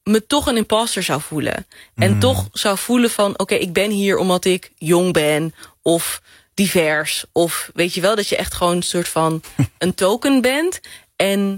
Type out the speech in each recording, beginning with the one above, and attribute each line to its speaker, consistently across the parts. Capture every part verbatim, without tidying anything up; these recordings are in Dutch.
Speaker 1: me toch een imposter zou voelen. En mm. toch zou voelen van, oké, okay, ik ben hier omdat ik jong ben. Of divers. Of weet je wel, dat je echt gewoon een soort van een token bent. En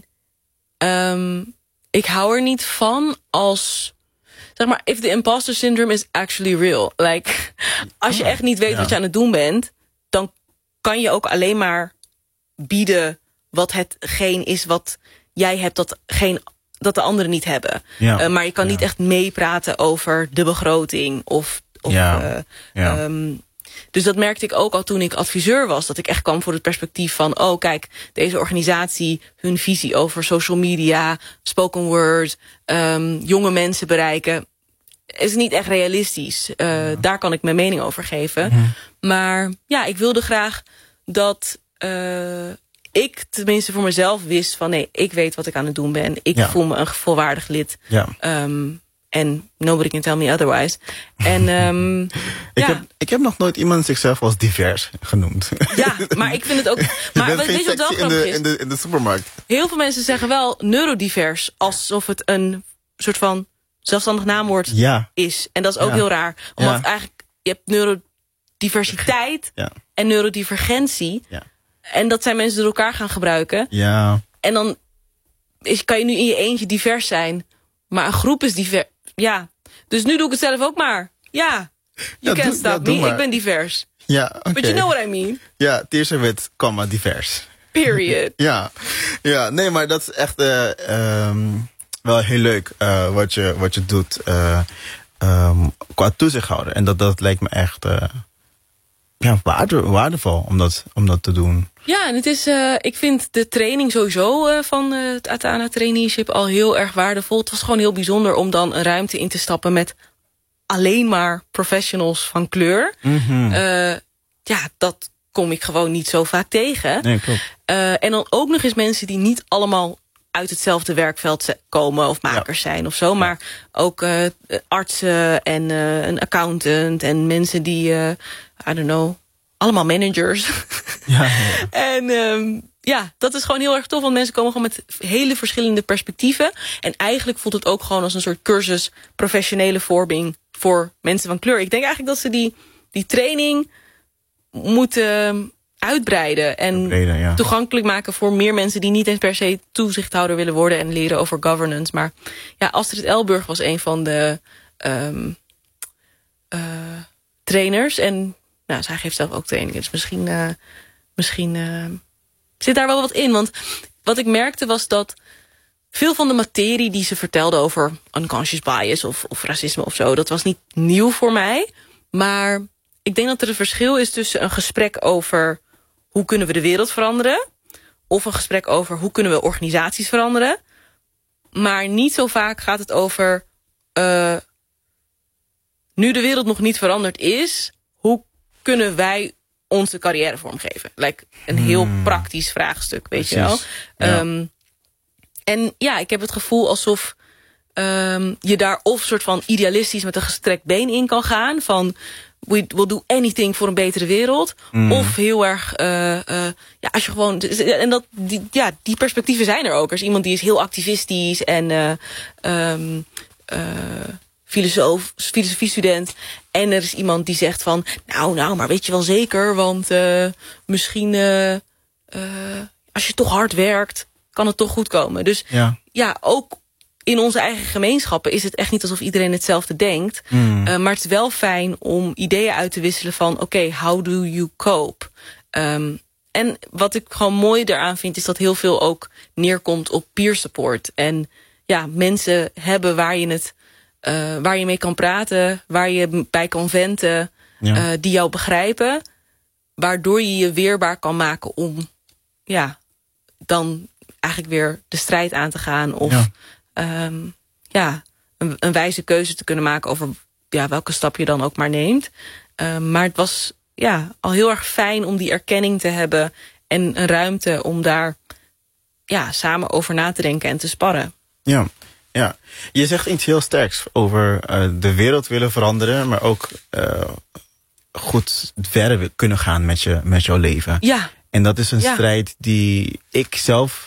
Speaker 1: um, ik hou er niet van als... Zeg maar, if the imposter syndrome is actually real. Like, als je echt niet weet ja. wat je aan het doen bent... dan kan je ook alleen maar bieden wat hetgeen is wat jij hebt... dat, geen, dat de anderen niet hebben. Ja. Uh, maar je kan ja. niet echt meepraten over de begroting. Of, of ja. Uh, ja. Um, dus dat merkte ik ook al toen ik adviseur was. Dat ik echt kwam voor het perspectief van... oh, kijk, deze organisatie, hun visie over social media... spoken word, um, jonge mensen bereiken... is niet echt realistisch. Uh, ja. Daar kan ik mijn mening over geven. Mm-hmm. Maar ja, ik wilde graag dat uh, ik tenminste voor mezelf wist... van nee, ik weet wat ik aan het doen ben. Ik ja. voel me een volwaardig lid. Ja. Um, En nobody can tell me otherwise. En, um,
Speaker 2: ik,
Speaker 1: ja.
Speaker 2: heb, ik heb nog nooit iemand zichzelf als divers genoemd.
Speaker 1: Ja, maar ik vind het ook... Maar weet je wat wel grappig is?
Speaker 2: In de, in de supermarkt.
Speaker 1: Heel veel mensen zeggen wel neurodivers. Alsof het een soort van zelfstandig naamwoord ja. is. En dat is ook ja. heel raar. Omdat ja. eigenlijk, je hebt neurodiversiteit ja. en neurodivergentie. Ja. En dat zijn mensen door elkaar gaan gebruiken. Ja. En dan is, kan je nu in je eentje divers zijn... Maar een groep is divers. Ja. Dus nu doe ik het zelf ook maar. Ja. You ja, can't stop ja, me. Ik ben divers.
Speaker 2: Ja, oké. Okay.
Speaker 1: But you know what I mean?
Speaker 2: Ja, het eerste wet, comma, divers.
Speaker 1: Period.
Speaker 2: ja. Ja, nee, maar dat is echt uh, um, wel heel leuk uh, wat, je, wat je doet uh, um, qua toezichthouder. En dat, dat lijkt me echt uh, ja, waarde, waardevol om dat, om dat te doen.
Speaker 1: Ja, en het is, uh, ik vind de training sowieso uh, van uh, het Atana traineeship al heel erg waardevol. Het was gewoon heel bijzonder om dan een ruimte in te stappen met alleen maar professionals van kleur. Mm-hmm. Uh, ja, dat kom ik gewoon niet zo vaak tegen.
Speaker 2: Nee, klopt.
Speaker 1: Uh, en dan ook nog eens mensen die niet allemaal uit hetzelfde werkveld komen of makers ja. zijn of zo. Maar ja. ook uh, artsen en uh, een accountant en mensen die, uh, I don't know... allemaal managers. Ja, ja. En um, ja, dat is gewoon heel erg tof. Want mensen komen gewoon met hele verschillende perspectieven. En eigenlijk voelt het ook gewoon als een soort cursus... professionele vorming voor mensen van kleur. Ik denk eigenlijk dat ze die, die training moeten uitbreiden. En uitbreiden, ja. toegankelijk maken voor meer mensen... die niet eens per se toezichthouder willen worden... en leren over governance. Maar ja, Astrid Elburg was een van de um, uh, trainers... en nou, zij geeft zelf ook training. Dus misschien, uh, misschien uh, zit daar wel wat in. Want wat ik merkte was dat veel van de materie die ze vertelde over unconscious bias of, of racisme of zo, dat was niet nieuw voor mij. Maar ik denk dat er een verschil is tussen een gesprek over hoe kunnen we de wereld veranderen, of een gesprek over hoe kunnen we organisaties veranderen. Maar niet zo vaak gaat het over uh, nu de wereld nog niet veranderd is, hoe kunnen wij onze carrière vormgeven? Like een heel hmm. praktisch vraagstuk, weet Precies. je wel. Ja. Um, en ja, ik heb het gevoel alsof um, je daar of soort van idealistisch met een gestrekt been in kan gaan. Van, we will do anything voor een betere wereld. Hmm. Of heel erg, uh, uh, ja, als je gewoon... En dat, die, ja, die perspectieven zijn er ook. Er is iemand die is heel activistisch en... Uh, um, uh, filosoof, filosofiestudent. En er is iemand die zegt van... nou, nou, maar weet je wel zeker... want uh, misschien... Uh, uh, als je toch hard werkt... kan het toch goed komen. Dus ja, ja ook in onze eigen gemeenschappen... is het echt niet alsof iedereen hetzelfde denkt. Mm. Uh, maar het is wel fijn om ideeën uit te wisselen van... oké, okay, how do you cope? Um, en wat ik gewoon mooi daaraan vind... is dat heel veel ook neerkomt op peer support. En ja, mensen hebben waar je het... Uh, waar je mee kan praten, waar je bij kan venten, ja. uh, die jou begrijpen, waardoor je je weerbaar kan maken om ja, dan eigenlijk weer de strijd aan te gaan of ja. Um, ja, een, een wijze keuze te kunnen maken over ja, welke stap je dan ook maar neemt. Uh, maar het was ja, al heel erg fijn om die erkenning te hebben en een ruimte om daar ja, samen over na te denken en te sparren.
Speaker 2: Ja. Ja, je zegt iets heel sterks over uh, de wereld willen veranderen, maar ook uh, goed verder kunnen gaan met, je, met jouw leven.
Speaker 1: Ja.
Speaker 2: En dat is een
Speaker 1: ja.
Speaker 2: strijd die ik zelf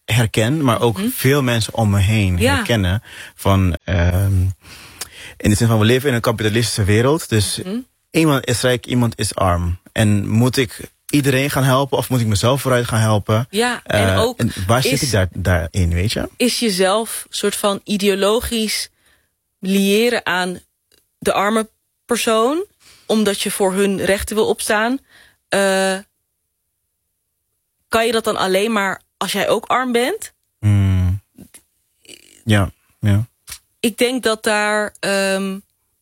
Speaker 2: herken, maar ook mm-hmm. veel mensen om me heen ja. herkennen. Van, um, in de zin van, we leven in een kapitalistische wereld. Dus mm-hmm. iemand is rijk, iemand is arm. En moet ik iedereen gaan helpen of moet ik mezelf vooruit gaan helpen?
Speaker 1: Ja, en uh, ook...
Speaker 2: En waar is, zit ik daar, daarin, weet je?
Speaker 1: Is jezelf soort van ideologisch liëren aan de arme persoon, omdat je voor hun rechten wil opstaan? Uh, kan je dat dan alleen maar als jij ook arm bent?
Speaker 2: Mm. Ja, ja.
Speaker 1: Ik denk dat daar... Um,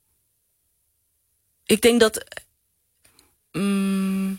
Speaker 1: ik denk dat... Um,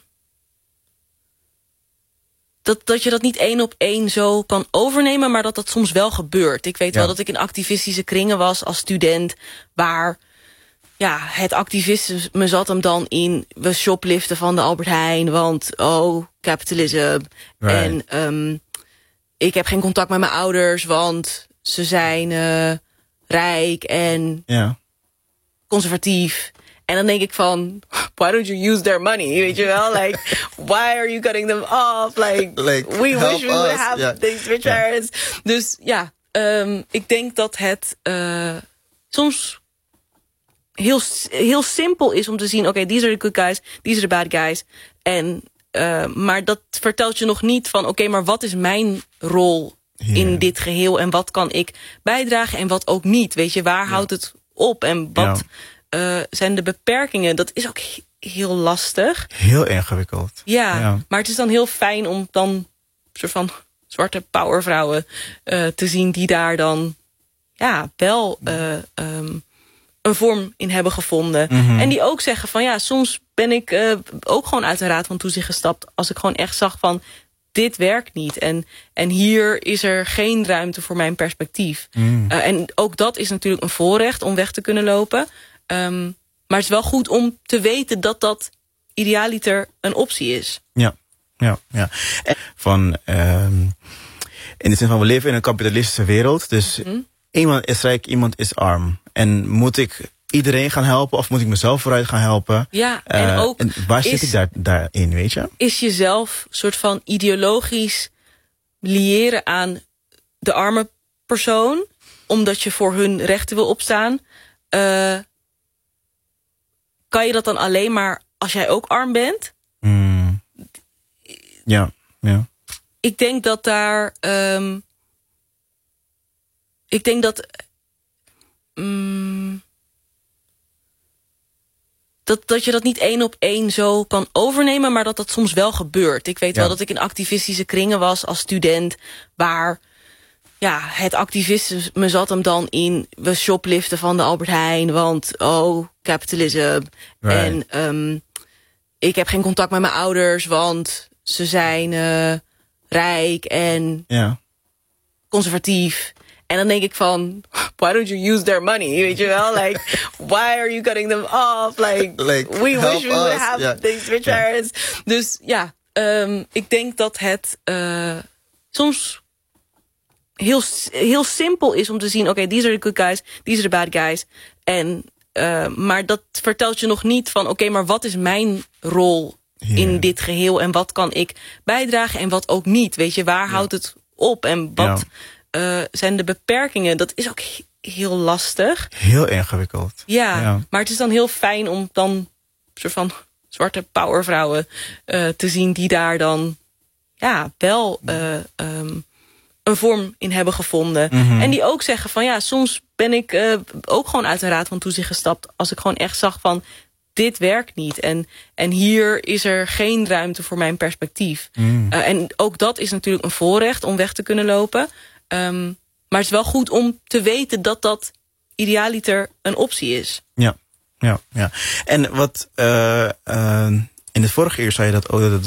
Speaker 1: dat, dat je dat niet één op één zo kan overnemen, maar dat dat soms wel gebeurt. Ik weet ja. wel dat ik in activistische kringen was als student, waar ja, het activisme zat hem dan in, we shopliften van de Albert Heijn, want oh, capitalism. Right. En um, ik heb geen contact met mijn ouders, want ze zijn uh, rijk en
Speaker 2: ja.
Speaker 1: conservatief. En dan denk ik van, why don't you use their money? Weet je wel? Like, why are you cutting them off? Like, like we wish we would have yeah. these rich yeah. parents. Dus ja, um, ik denk dat het uh, soms heel, heel simpel is om te zien, oké, okay, these are the good guys, these are the bad guys. En, uh, maar dat vertelt je nog niet van, oké, okay, maar wat is mijn rol yeah. in dit geheel? En wat kan ik bijdragen en wat ook niet? Weet je, waar yeah. houdt het op? En wat... Yeah. Uh, zijn de beperkingen, dat is ook heel lastig.
Speaker 2: Heel ingewikkeld.
Speaker 1: Ja, ja, maar het is dan heel fijn om dan een soort van zwarte powervrouwen uh, te zien die daar dan ja, wel uh, um, een vorm in hebben gevonden. Mm-hmm. En die ook zeggen van ja, soms ben ik uh, ook gewoon uit de raad van toezicht gestapt als ik gewoon echt zag van dit werkt niet. En, en hier is er geen ruimte voor mijn perspectief. Mm. Uh, en ook dat is natuurlijk een voorrecht om weg te kunnen lopen. Um, maar het is wel goed om te weten dat dat idealiter een optie is.
Speaker 2: Ja, ja, ja. En van, um, in de zin van, we leven in een kapitalistische wereld. Dus mm-hmm. iemand is rijk, iemand is arm. En moet ik iedereen gaan helpen of moet ik mezelf vooruit gaan helpen?
Speaker 1: Ja, en uh, ook...
Speaker 2: En waar is, zit ik daar, daarin, weet je?
Speaker 1: Is jezelf soort van ideologisch liëren aan de arme persoon, omdat je voor hun rechten wil opstaan? Uh, kan je dat dan alleen maar als jij ook arm bent?
Speaker 2: Mm. Ja, ja.
Speaker 1: Ik denk dat daar... Um, ik denk dat... Um, dat, dat je dat niet één op één zo kan overnemen, maar dat dat soms wel gebeurt. Ik weet ja. wel dat ik in activistische kringen was als student, waar... ja, het activisme zat hem dan in, we shopliften van de Albert Heijn, want oh, capitalism. Right. En um, ik heb geen contact met mijn ouders, want ze zijn uh, rijk en
Speaker 2: yeah.
Speaker 1: conservatief. En dan denk ik van, why don't you use their money? Weet je wel? Like, why are you cutting them off? Like, like we wish we would have yeah. these rich yeah. parents. Dus ja, um, ik denk dat het uh, soms heel, heel simpel is om te zien, oké, okay, these are the good guys, these are the bad guys. En, uh, maar dat vertelt je nog niet van, oké, okay, maar wat is mijn rol yeah. in dit geheel? En wat kan ik bijdragen en wat ook niet? Weet je, waar yeah. houdt het op? En wat yeah. uh, zijn de beperkingen? Dat is ook heel lastig.
Speaker 2: Heel ingewikkeld.
Speaker 1: Ja, yeah. maar het is dan heel fijn om dan een soort van zwarte powervrouwen uh, te zien die daar dan ja, wel... Uh, um, een vorm in hebben gevonden. Mm-hmm. En die ook zeggen van ja, soms ben ik uh, ook gewoon uit de raad van toezicht gestapt als ik gewoon echt zag van dit werkt niet. En, en hier is er geen ruimte voor mijn perspectief. Mm. Uh, en ook dat is natuurlijk een voorrecht om weg te kunnen lopen. Um, maar het is wel goed om te weten dat dat idealiter een optie is.
Speaker 2: Ja, ja, ja. En wat uh, uh, in het vorige uur zei je dat ook dat het